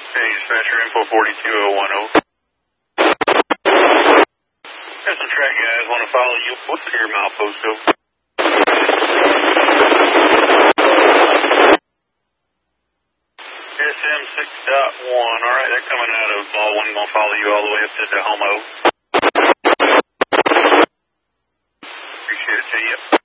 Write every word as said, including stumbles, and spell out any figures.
Hey, dispatcher, info forty-two oh one oh. Got some track guys want to follow you. What's your milepost code? S M six dot one. All right, they're coming out of Mall one. Going to follow you all the way up to the Homo. Appreciate it. See ya.